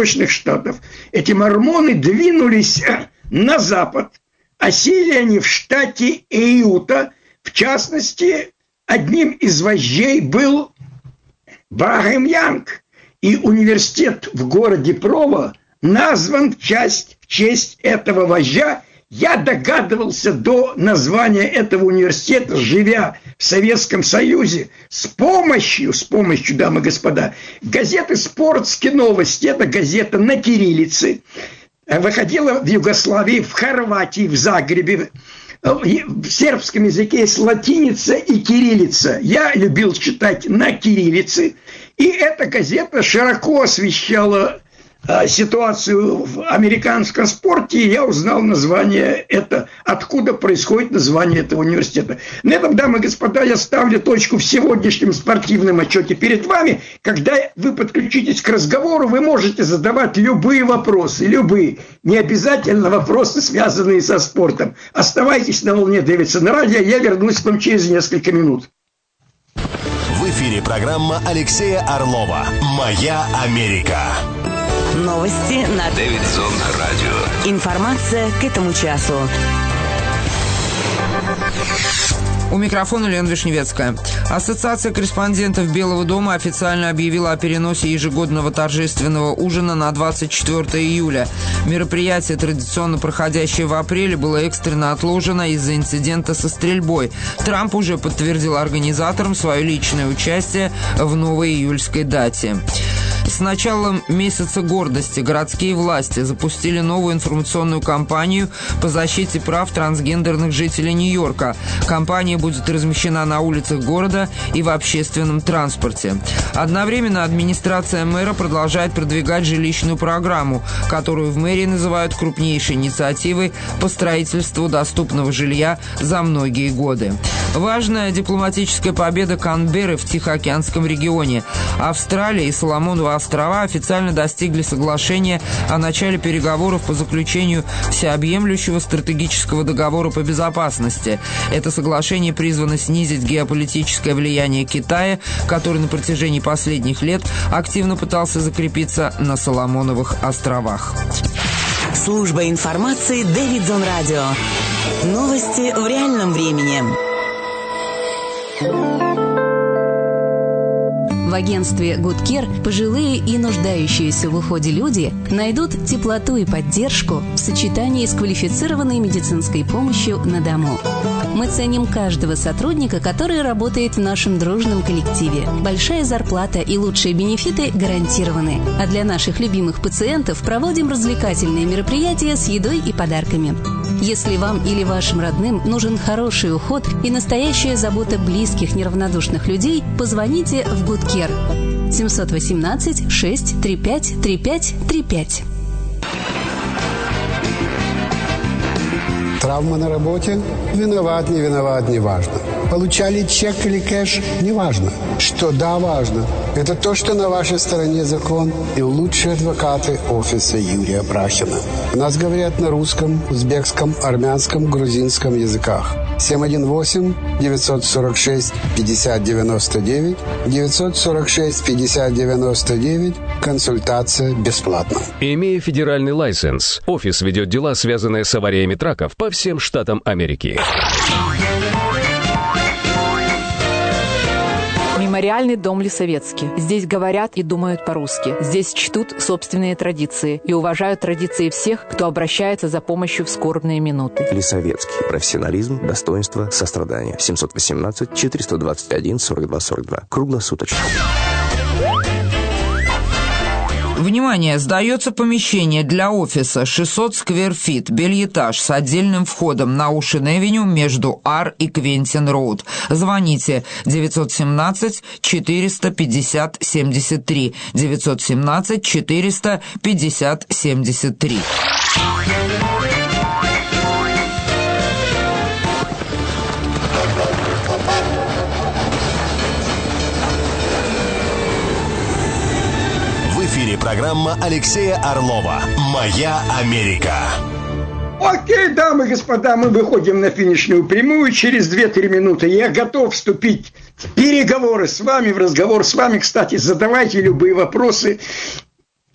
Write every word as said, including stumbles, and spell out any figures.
Восточных Штатов, эти мормоны двинулись на запад. Осели они в штате Юта. В частности, одним из вождей был Брагем Янг. И университет в городе Прово назван в честь, в честь этого вождя. Я догадывался до названия этого университета, живя в Советском Союзе, с помощью, с помощью, дамы и господа, газеты «Спортские новости». Это газета на кириллице. Выходила в Югославии, в Хорватии, в Загребе. В сербском языке есть латиница и кириллица. Я любил читать на кириллице. И эта газета широко освещала ситуацию в американском спорте, и я узнал название это, откуда происходит название этого университета. На этом, дамы и господа, я ставлю точку в сегодняшнем спортивном отчете перед вами. Когда вы подключитесь к разговору, вы можете задавать любые вопросы, любые, не обязательно вопросы, связанные со спортом. Оставайтесь на волне Дэвидсона радио, я вернусь к вам через несколько минут. В эфире программа Алексея Орлова «Моя Америка». Новости на Дэвидсон радио. Информация к этому часу. У микрофона Лена Вишневецкая. Ассоциация корреспондентов Белого дома официально объявила о переносе ежегодного торжественного ужина на двадцать четвёртое июля. Мероприятие, традиционно проходящее в апреле, было экстренно отложено из-за инцидента со стрельбой. Трамп уже подтвердил организаторам свое личное участие в новой июльской дате. С началом месяца гордости городские власти запустили новую информационную кампанию по защите прав трансгендерных жителей Нью-Йорка. Кампания будет размещена на улицах города и в общественном транспорте. Одновременно администрация мэра продолжает продвигать жилищную программу, которую в мэрии называют крупнейшей инициативой по строительству доступного жилья за многие годы. Важная дипломатическая победа Канберры в Тихоокеанском регионе. Австралия и Соломоновы острова официально достигли соглашения о начале переговоров по заключению всеобъемлющего стратегического договора по безопасности. Это соглашение призвано снизить геополитическое влияние Китая, который на протяжении последних лет активно пытался закрепиться на Соломоновых островах. Служба информации Дэвидсон радио. Новости в реальном времени. В агентстве Good Care пожилые и нуждающиеся в уходе люди найдут теплоту и поддержку в сочетании с квалифицированной медицинской помощью на дому. Мы ценим каждого сотрудника, который работает в нашем дружном коллективе. Большая зарплата и лучшие бенефиты гарантированы. А для наших любимых пациентов проводим развлекательные мероприятия с едой и подарками. Если вам или вашим родным нужен хороший уход и настоящая забота близких, неравнодушных людей, позвоните в Good Care. семь один восемь шесть три пять три пять три пять. Травма на работе? Виноват, не виноват, не важно. Получали чек или кэш? Не важно. Что да, важно. Это то, что на вашей стороне закон и лучшие адвокаты офиса Юрия Брахина. У нас говорят на русском, узбекском, армянском, грузинском языках. семь один восемь девятьсот сорок шесть пятьдесят девяносто девять девятьсот сорок шесть пятьдесят девяносто девять. Консультация бесплатна. Имея федеральный лайсенс, офис ведет дела, связанные с авариями траков по всем штатам Америки. Мемориальный дом Лисовецкий. Здесь говорят и думают по-русски. Здесь чтут собственные традиции и уважают традиции всех, кто обращается за помощью в скорбные минуты. Лисовецкий. Профессионализм, достоинство, сострадание. семь один восемь четыреста двадцать один сорок два сорок два. Круглосуточно. Внимание! Сдается помещение для офиса шестьсот сквер-фит, бельэтаж с отдельным входом на Ушен-Эвеню между Ар и Квентин-Роуд. Звоните девятьсот семнадцать четыреста пятьдесят семьдесят три девятьсот семнадцать четыреста пятьдесят семьдесят три. Программа Алексея Орлова «Моя Америка». Окей, дамы и господа, мы выходим на финишную прямую через две-три минуты. Я готов вступить в переговоры с вами, в разговор с вами. Кстати, задавайте любые вопросы.